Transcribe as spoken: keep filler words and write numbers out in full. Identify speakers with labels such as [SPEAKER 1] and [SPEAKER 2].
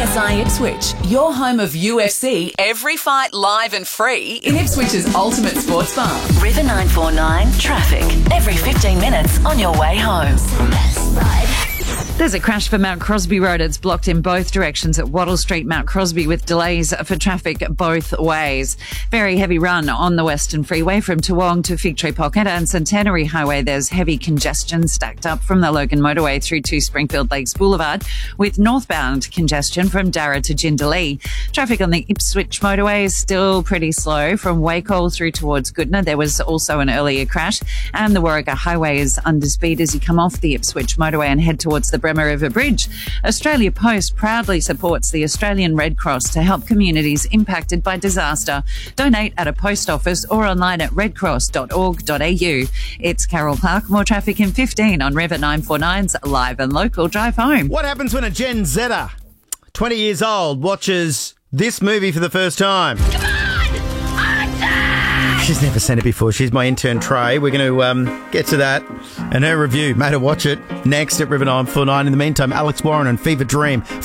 [SPEAKER 1] S I Ipswich, your home of U F C, every fight live and free in Ipswich's ultimate sports bar.
[SPEAKER 2] River nine four nine traffic. Every fifteen minutes on your way home.
[SPEAKER 3] There's a crash for Mount Crosby Road. It's blocked in both directions at Wattle Street, Mount Crosby, with delays for traffic both ways. Very heavy run on the Western Freeway from Toowong to Fig Tree Pocket and Centenary Highway. There's heavy congestion stacked up from the Logan Motorway through to Springfield Lakes Boulevard, with northbound congestion from Darra to Jindalee. Traffic on the Ipswich Motorway is still pretty slow from Wacol through towards Goodna. There was also an earlier crash, and the Warragah Highway is under speed as you come off the Ipswich Motorway and head towards the Bremer River Bridge. Australia Post proudly supports the Australian Red Cross to help communities impacted by disaster. Donate at a post office or online at red cross dot org dot a u. It's Carol Clark. More traffic in fifteen on River nine four nine's Live and Local Drive Home.
[SPEAKER 4] What happens when a Gen Zer, twenty years old, watches this movie for the first time?
[SPEAKER 5] Come on!
[SPEAKER 4] She's never seen it before. She's my intern, Trey. We're going to um, get to that and her review. Made her watch it next at River nine four nine. In the meantime, Alex Warren and Fever Dream.